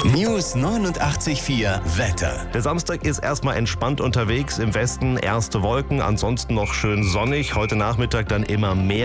News 89,4 Wetter. Der Samstag ist erstmal entspannt unterwegs. Im Westen erste Wolken, ansonsten noch schön sonnig. Heute Nachmittag dann immer mehr